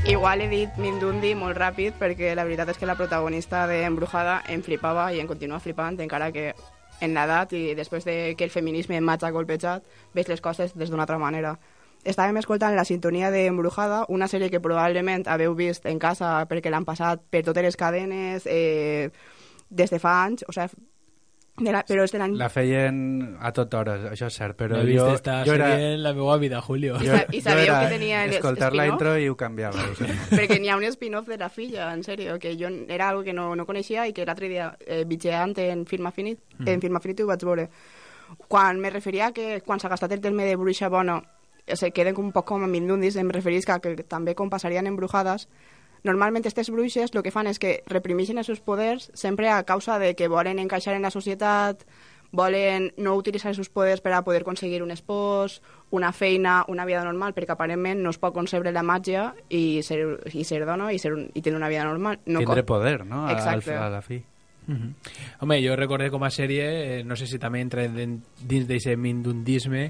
Igual he dit Mindundi molt ràpid perquè la veritat és que la protagonista d'Embrujada em flipava i em continua flipant, encara que en l'edat i després de que el feminisme m'ha colpejat, veig les coses des d'una altra manera. Estàvem escoltant la sintonia d'Embrujada, una sèrie que probablement haveu vist en casa perquè l'han passat per totes les cadenes des de fa anys, o sigui, però és de l'any... La feien a tota hora, això és cert, però he vist esta sèrie en la meva vida, Julio. I sabíeu que tenia escoltar la intro i ho canviava. Perquè n'hi ha un spin-off de la filla, en sèrio, que jo era algo que no coneixia i que l'altre dia, bitxeant en Film Affinity ho vaig veure. Quan me referia que quan s'ha gastat el terme de bruixa bona se queden un poc com a mindundis, em referís que també com passarien embrujades. Normalment aquestes bruixes el que fan és que reprimeixen els seus poders sempre a causa de que volen encaixar en la societat, volen no utilitzar els seus poders per a poder aconseguir un espòs, una feina, una vida normal, perquè aparentment no es pot concebre la màgia i ser dona i tenir una vida normal. Tindre poder, no? Exacte. A la fi. Home, jo recordé com a sèrie, no sé si també entra dins d'aquest mindundisme,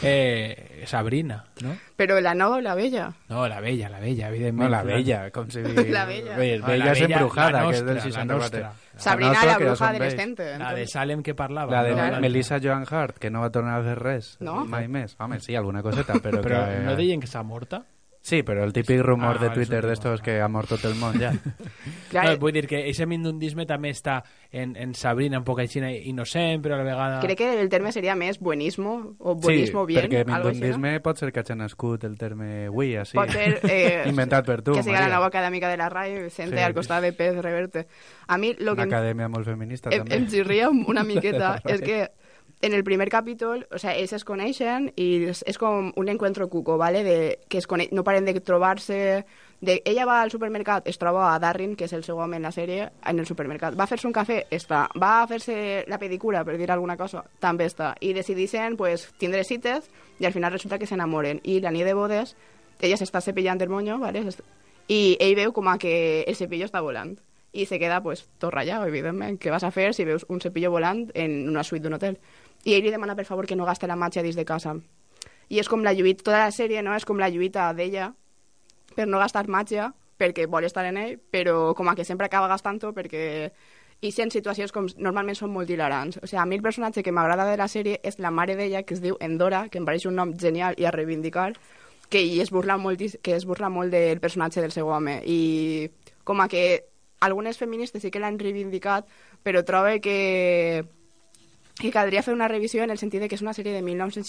Sabrina, no? Però la nova o la vella? No, la vella, evidentment. No, la vella, com si... La vella. Vella és embrujada, que és del 64. Sabrina, la bruja adolescente. La de Salem que parlava. La de Melissa Joan Hart, que no va tornar a fer res mai més. Home, sí, alguna coseta, però que... no deien que s'ha morta? Sí, però el típic rumor de Twitter d'estos que ha mort tot el món ja. No, vull dir que aquest mindundisme també està en Sabrina, un poc així innocent, però a la vegada... Crec que el terme seria més buenismo, o buenismo bien. Sí, perquè mindundisme pot ser que hagi nascut el terme avui, així. Pot ser... inventat per tu, que siga la nova acadèmica de la RAI, sente al costat de Pez Reverte. A mi lo que... Una acadèmia molt feminista, també. Em xirria una miqueta, és que en el primer capítol, o sea, ells es coneixen i és com un encuentro cuco, ¿vale? Que no paren de trobar-se... Ella va al supermercat, es troba a Darrin, que és el seu home en la sèrie, en el supermercat. Va a fer-se un cafè, està. Va a fer-se la pedicura, per dir alguna cosa, també està. I decideixen pues, tindre cites i al final resulta que s'enamoren. I la nit de bodes, ella s'està cepillant el monyo, ¿vale? I ell veu com a que el cepillo està volant. I se queda pues, tot ratllat, evidentment. Què vas a fer si veus un cepillo volant en una suite d'un hotel? I ell li demana, per favor, que no gaste la màgia dins de casa. I és com la lluita, tota la sèrie, no? És com la lluita d'ella per no gastar màgia, perquè vol estar en ell, però com a que sempre acaba gastant-ho perquè... I si en situacions com normalment són molt hilarants. O sigui, a mi el personatge que m'agrada de la sèrie és la mare d'ella, que es diu Endora, que em pareix un nom genial i a reivindicar, que es burla molt del personatge del seu home. I com a que algunes feministes sí que l'han reivindicat, però trobo que caldria fer una revisió en el sentit de que és una sèrie de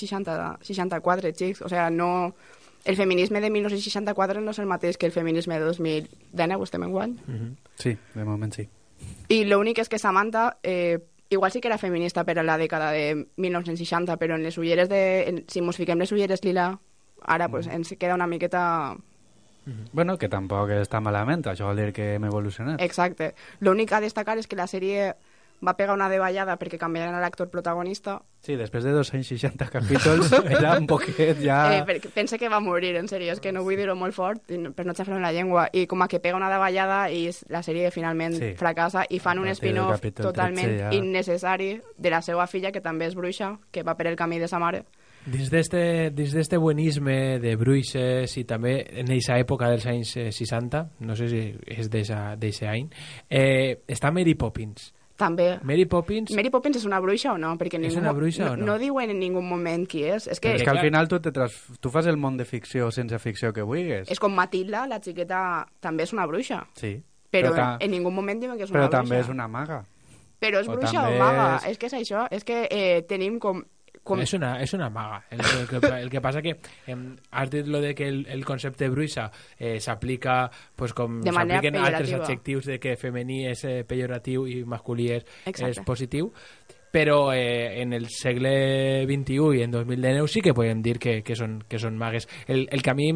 1964, xics. O sigui, no... El feminisme de 1964 no és el mateix que el feminisme de 2019, estem enguany? Sí, de moment sí. I l'únic és que Samantha, igual sí que era feminista per a la dècada de 1960, però en les ulleres si mos fiquem les ulleres lila, ara pues, ens queda una miqueta... Bueno, que tampoc està malament, això vol dir que hem evolucionat. Exacte. L'únic a destacar és que la sèrie va pegar una davallada perquè canviaran l'actor protagonista. Sí, després de 260 capítols era un poquet ja... Pense que va morir, en sèrio, és que no vull dir-ho molt fort per no xafrar la llengua, i com a que pega una davallada i la sèrie finalment fracassa i fan un spin-off totalment innecessari de la seva filla, que també és bruixa, que va per el camí de sa mare. Dins d'este buenisme de bruixes i també en aquesta època dels anys 60, no sé si és d'aquest any, està Mary Poppins. També. Mary Poppins és una bruixa o no? Perquè és una bruixa o no? No diuen en ningú moment qui és. És que al final tu fas el món de ficció sense ficció que vulguis. És com Matilda, la xiqueta, també és una bruixa. Sí. Però en ningú moment diuen que és una bruixa. Però també és una maga. Però és bruixa o maga? És que és això. És que tenim com... És una maga. El que passa que has dit lo de que el concepte de bruixa s'aplica pues, com s'apliquen altres adjectius de que femení és pejoratiu i masculí és positiu, però en el segle XXI i en 2019 sí que podem dir que són magues. El que a mi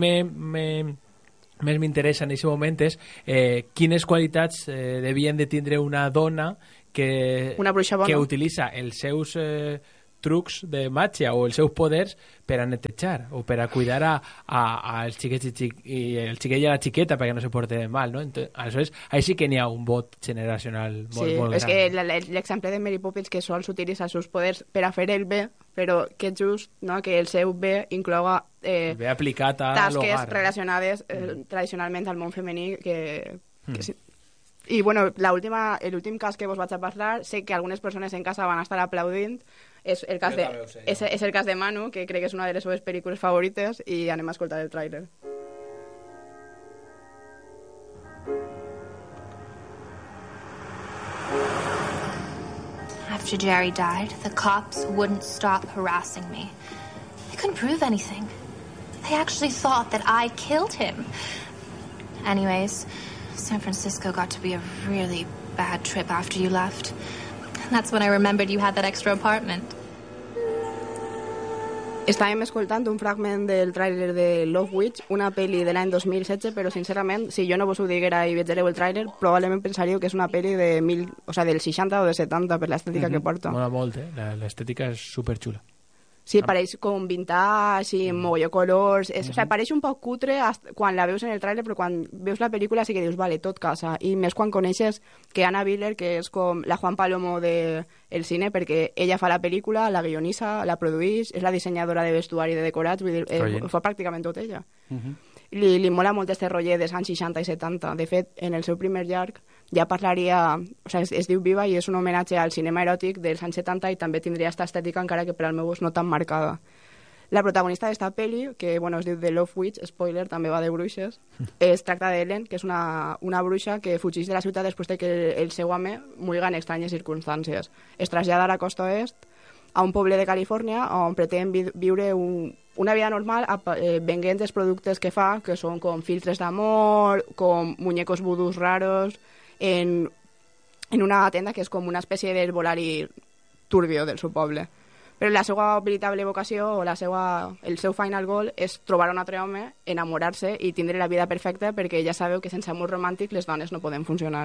més m'interessa en aquest moment és quines qualitats devien de tindre una dona que utilitza els seus trucs de màgia o els seus poders per a netejar o per a cuidar als xiquets i el xiquet i a la xiqueta perquè no se porten mal, no? Entonces, aleshores, ahí sí que n'hi ha un vot generacional molt, molt gran. És que l'exemple de Mary Poppins, que sols utilitza els seus poders per a fer el bé, però que és just, no?, que el seu bé incloga bé aplicat a tasques l'hogar, relacionades tradicionalment al món femení que sí. I bueno, l'últim cas que vos vaig a parlar, sé que algunes persones en casa van estar aplaudint, és el cas de Manu, que crec que és una de les seves pel·lícules favorites, i anem a escoltar el tràiler. After Jerry died, the cops wouldn't stop harassing me. They couldn't prove anything. They actually thought that I killed him. Anyways, San Francisco got to be a really bad trip after you left. And that's when I remembered you had that extra apartment. Estàvem escoltant un fragment del tràiler de Love Witch, una pel·li de l'any 2016, però sincerament, si jo no vos ho diguera i vegéreu el tràiler, probablement pensaríeu que és una pel·li del 60 o del 70 per l'estètica que porta. Mola molt, l'estètica és superxula. Sí, pareix com vintage i mogolló colors. O sigui, pareix un poc cutre quan la veus en el tràiler, però quan veus la pel·lícula sí que dius, vale, tot casa. I més quan coneixes que Anna Biller, que és com la Juan Palomo del cine, perquè ella fa la pel·lícula, la guionissa, la produeix, és la dissenyadora de vestuari i de decorats, vull dir, fa pràcticament tot ella. Li mola molt este rotllet dels anys 60 i 70. De fet, en el seu primer llarg ja parlaria... O sigui, es diu Viva i és un homenatge al cinema eròtic dels anys 70 i també tindria aquesta estètica, encara que per al meu gust no tan marcada. La protagonista d'esta pel·li, que bueno, es diu The Love Witch, spoiler, també va de bruixes, es tracta d'Ellen, que és una bruixa que fugeix de la ciutat després de que el seu home muiga en estranyes circumstàncies. Es trasllada a la costa oest, a un poble de Califòrnia, on pretén viure una vida normal venent els productes que fa, que són com filtres d'amor, com muñecos vudús raros, en una tenda que és com una espècie d'herbolari turbio del seu poble. Però la seva veritable vocació o el seu final goal és trobar un altre home, enamorar-se i tindre la vida perfecta, perquè ja sabeu que sense amor romàntic les dones no poden funcionar.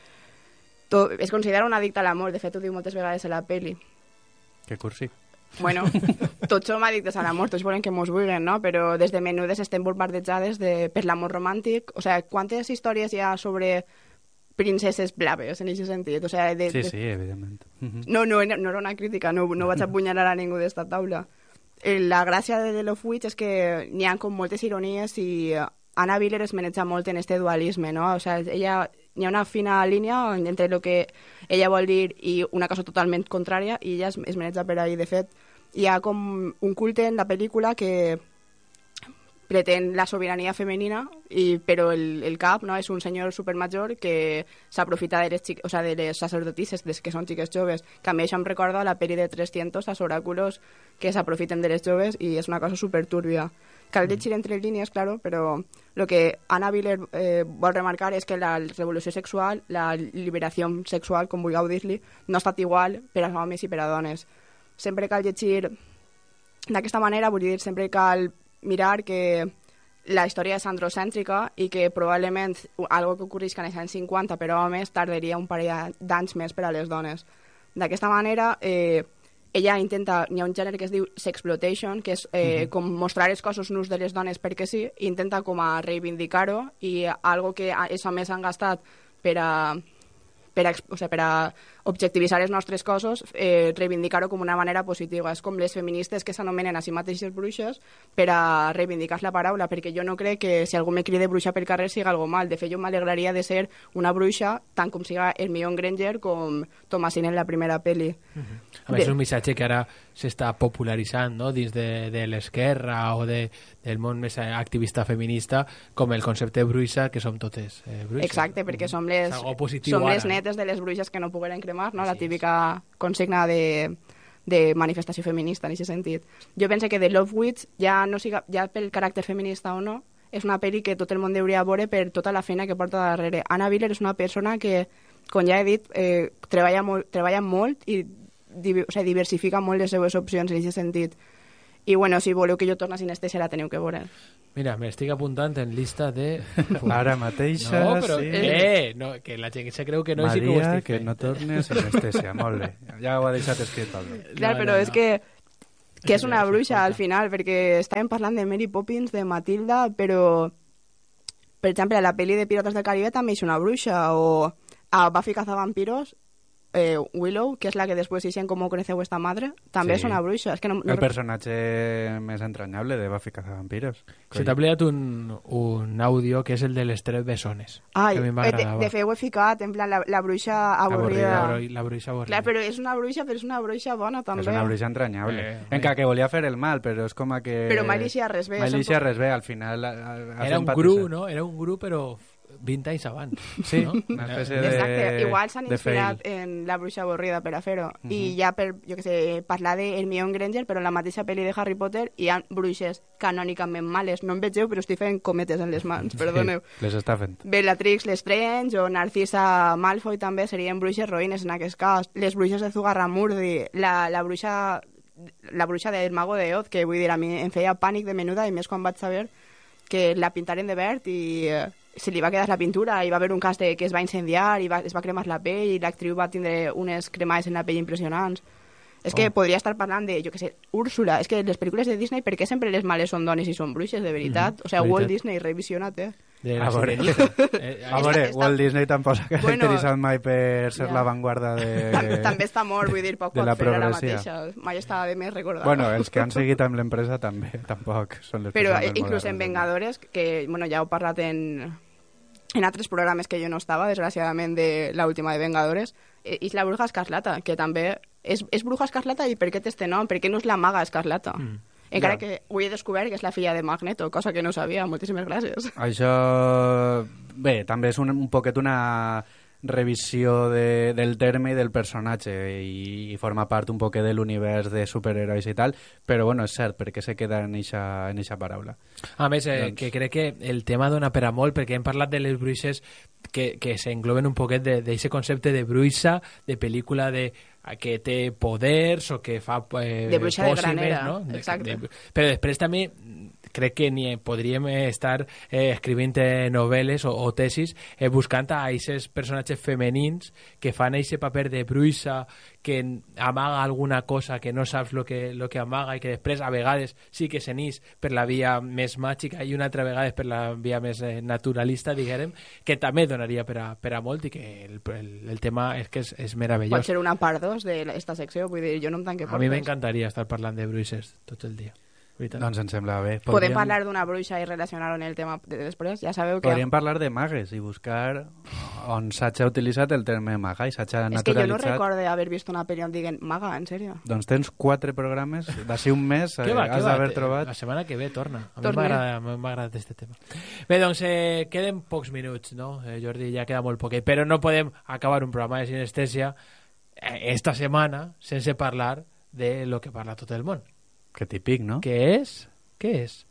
Es considera un addicte a l'amor, de fet ho diu moltes vegades a la pel·li. Que cursi. Bueno, tots som addictes a l'amor, tots volen que mos vulguin, no? Però des de menudes estem bombardejades per l'amor romàntic. O sigui, quantes històries hi ha sobre princeses blaves, en aquest sentit? O sigui, sí, evidentment. No era una crítica, no vaig apunyalar a ningú d'esta taula. La gràcia de The Love Witch és que n'hi ha com moltes ironies i Anna Biller es maneja molt en este dualisme, no? O sigui, hi ha una fina línia entre el que ella vol dir i una cosa totalment contrària, i ella es maneja per ahí. De fet, hi ha com un culte en la pel·lícula que pretén la sobirania femenina, però el cap, no, és un senyor supermajor que s'aprofita de les sacerdotisses, que són xiques joves, que a mi això em recorda la pel·li de 300, els oràculos que s'aprofiten de les joves, i és una cosa supertúrbia. Cal llegir entre línies, claro, però el que Anna Biller vol remarcar és que la revolució sexual, la liberació sexual, com vulgueu dir-li, no ha estat igual per a homes i per a dones. Sempre cal llegir d'aquesta manera, vull dir, sempre cal mirar que la història és androcèntrica i que probablement algo que ocorreix en els anys 50 per a homes tardaria un parell d'anys més per a les dones. D'aquesta manera, ella intenta, hi ha un gènere que es diu sexploitation, que és com mostrar els cossos nus de les dones perquè sí, i intenta com a reivindicar-ho, i algo que els homes han gastat per a objectivitzar els nostres cossos, reivindicar-ho com una manera positiva. És com les feministes que s'anomenen a si mateixes bruixes per a reivindicar la paraula, perquè jo no crec que si algú me crida bruixa pel carrer siga algo mal. De fet, jo m'alegraria de ser una bruixa tant com siga Hermione Granger com Thomasine en la primera pel·li. A més, és un missatge que ara s'està popularitzant, no?, dins de l'esquerra o del món més activista feminista, com el concepte bruixa, que som totes bruixes. Exacte, perquè som les netes de les bruixes que no pogueren cremar, no? La típica consigna de manifestació feminista en aquest sentit. Jo penso que The Love Witch, ja pel caràcter feminista o no, és una pel·li que tot el món hauria de veure per tota la feina que porta darrere. Anna Biller és una persona que, com ja he dit, treballa molt i diversifica molt les seves opcions en aquest sentit. I bueno, si voleu que jo torni a Sinestèsia la teniu que veure. Mira, m'estic apuntant en lista de... Ara mateixa, no, però, sí. No, que la gent se creu que no, Maria, sí que ho estic que fent. no torni a Sinestèsia, molt bé. Ja ho ha deixat escrit, Pablo. Clar, però és que és una bruixa al final, perquè estàvem parlant de Mary Poppins, de Matilda, però, per exemple, a la pel·li de Pirates del Caribe també és una bruixa, o a Buffy cazavampiros, Willow, que és la que després dicen com conece vuestra madre, també és una bruixa. És que no... El personatge més entranyable de Buffy cazavampiros. Se t'ha oblidat un àudio que és el de les 3 bessones. Ai, que a mi m'agradava. de fet ho he ficat, en plan, la bruixa avorrida. La bruixa avorrida. Clar, però és una bruixa bona, també. És una bruixa entranyable. Encara que volia fer el mal, però és com a que... Però mai li eixia res bé. Mai li eixia res bé, al final... Era un gru, no? Era un gru, però 20 anys abans. Sí, no? una espècie Exacte, igual s'han inspirat fail. en la bruixa avorrida per a fer-ho. I ja per, jo que sé, parlar de Hermione Granger, però en la mateixa pel·li de Harry Potter hi ha bruixes canònicament males. No em vegeu, però estic fent cometes en les mans, perdoneu. Sí, les està fent. Bellatrix Lestrange o Narcisa Malfoy també serien bruixes roïnes en aquest cas. Les bruixes de Zugarramurdi, la bruixa del Mago de Oz, que vull dir, a mi em feia pànic de menuda, i més quan vaig saber que la pintaren de verd i se li va quedar la pintura, i va haver un cas de que es va incendiar i es va cremar la pell, i l'actriu va tindre unes cremades en la pell impressionants. És que podria estar parlant de, jo que sé, Úrsula. És que les pel·lícules de Disney, per què sempre les males són dones i són bruixes, de veritat? O sigui, Walt Disney revisionat, A veure, Walt Disney tampoc s'ha caracteritzat mai per ser l'avantguarda de... També està mort, vull dir, poc pot fer ara mateixa. Mai estava de més recordar. Bueno, els que han seguit amb l'empresa també, tampoc són les però persones inclús en Vengadores, que bueno, ja heu parlat en altres programes que jo no estava, desgraciadament, de l'última de Vengadores, és la Bruja Escarlata, que també és Bruja Escarlata, i per què té este nom? Per què no és la Maga Escarlata? Encara que ho he descobert que és la filla de Magneto, cosa que no sabia. Moltíssimes gràcies. Això, bé, també és un poquet una revisió del terme i del personatge, i forma part un poquet de l'univers de superherois i tal, però bueno, és cert, perquè se queda en eixa paraula. A més, que crec que el tema dona per a molt, perquè hem parlat de les bruixes que s'engloben un poquet d'aquest concepte de bruixa, de pel·lícula que té poders o que fa de bruixa de granera, no? Exacte. Però després també crec que podríem estar escrivint novel·les o tesis buscant a aquests personatges femenins que fan aquest paper de bruixa, que amaga alguna cosa que no saps lo que amaga, i que després a vegades sí que se n'és per la via més màgica i una altra vegada per la via més naturalista, diguem, que també donaria per a molt, i que el tema és que és meravellós. Pot ser una part 2 d'esta secció, vull dir, jo no em tanque portes. A mi m'encantaria estar parlant de bruixes tot el dia. Doncs em sembla bé. Podem parlar d'una bruixa i relacionar-ho en el tema de després? Ja sabeu que... Podríem parlar de magues i buscar on s'ha utilitzat el terme maga i s'ha naturalitzat. És que jo no recordo haver vist una pel·li on diguen maga, en sèrio. Doncs tens 4 programes, d'ací un mes has d'haver trobat... La setmana que ve torna. A mi m'ha agradat aquest tema. Bé, doncs queden pocs minuts, no? Jordi, ja queda molt poquet, però no podem acabar un programa de sinestèsia esta setmana sense parlar de lo que parla tot el món. Que típic, no? Què és?